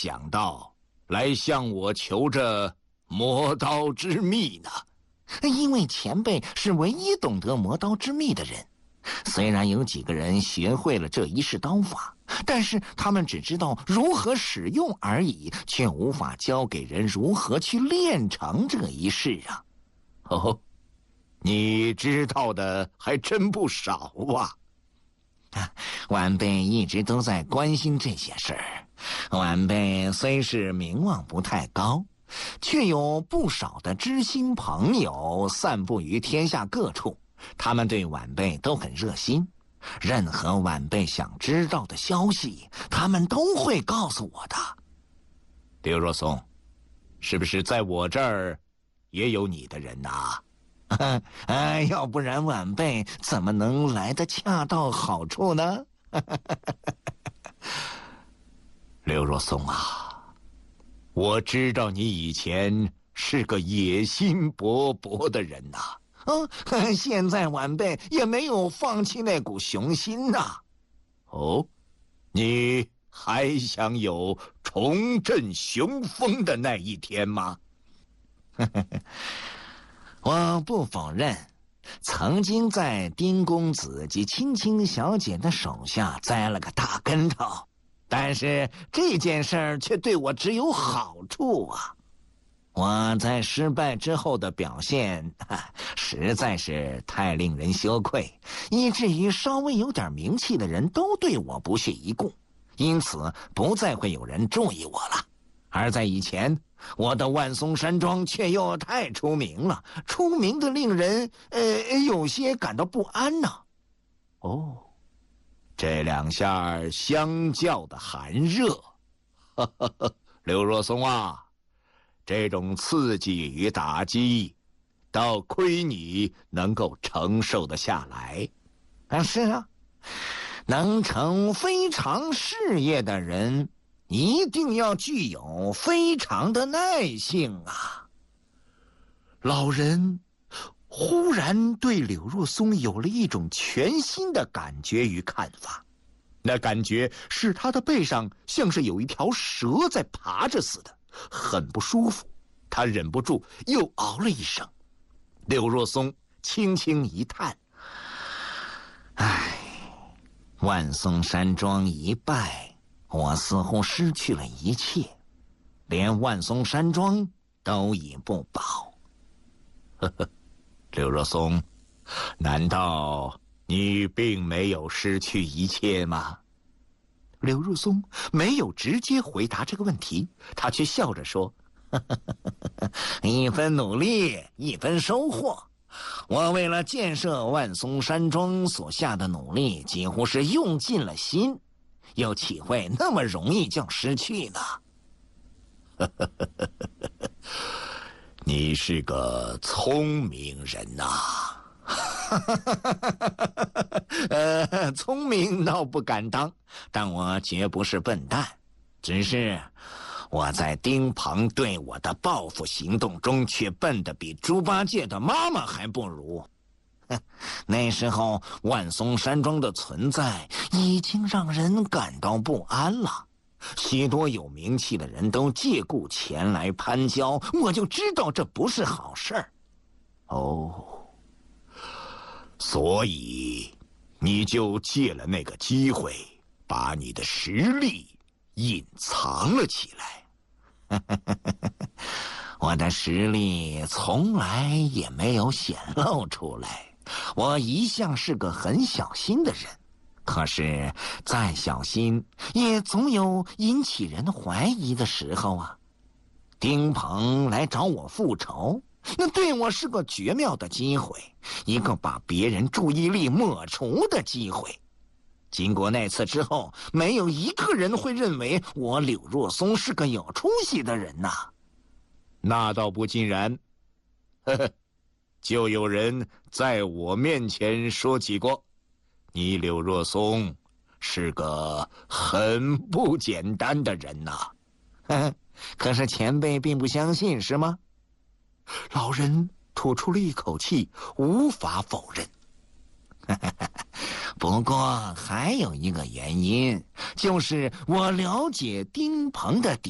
想到来向我求这魔刀之秘呢？ 因为前辈是唯一懂得魔刀之秘的人。虽然有几个人学会了这一式刀法，但是他们只知道如何使用而已，却无法教给人如何去练成这一式啊。 哦，你知道的还真不少啊。 晚辈一直都在关心这些事儿。晚辈虽是名望不太高，却有不少的知心朋友散布于天下各处，他们对晚辈都很热心，任何晚辈想知道的消息，他们都会告诉我的。 刘若松，是不是在我这儿也有你的人呐？ 要不然晚辈怎么能来得恰到好处呢？ 刘若松啊，我知道你以前是个野心勃勃的人呐。 现在晚辈也没有放弃那股雄心呐。 哦，你还想有重振雄风的那一天吗？ 我不否认，曾经在丁公子及青青小姐的手下栽了个大跟头，但是这件事儿却对我只有好处啊。我在失败之后的表现实在是太令人羞愧，以至于稍微有点名气的人都对我不屑一顾，因此不再会有人注意我了。而在以前，我的万松山庄却又太出名了，出名的令人有些感到不安呢。 哦，这两下相较的寒热。刘若松啊，这种刺激与打击，倒亏你能够承受得下来。 是啊，能成非常事业的人，一定要具有非常的耐性啊。 老人忽然对柳若松有了一种全新的感觉与看法，那感觉是他的背上像是有一条蛇在爬着似的，很不舒服。他忍不住又嗷了一声。柳若松轻轻一叹： 万松山庄一败，我似乎失去了一切，连万松山庄都已不保。 刘若松，难道你并没有失去一切吗？刘若松没有直接回答这个问题，他却笑着说： 一分努力，一分收获。我为了建设万松山庄所下的努力，几乎是用尽了心，又岂会那么容易就失去呢？ 你是个聪明人呐。 聪明倒不敢当，但我绝不是笨蛋，只是我在丁鹏对我的报复行动中却笨得比猪八戒的妈妈还不如。那时候万松山庄的存在已经让人感到不安了，许多有名气的人都借故前来攀交，我就知道这不是好事儿。 哦，所以你就借了那个机会，把你的实力隐藏了起来。 我的实力从来也没有显露出来，我一向是个很小心的人，可是再小心也总有引起人怀疑的时候啊。丁鹏来找我复仇，那对我是个绝妙的机会，一个把别人注意力抹除的机会。经过那次之后，没有一个人会认为我柳若松是个有出息的人呐。 那倒不尽然，就有人在我面前说起过，你柳若松是个很不简单的人呐。 可是前辈并不相信，是吗？ 老人吐出了一口气，无法否认。 不过还有一个原因，就是我了解丁鹏的底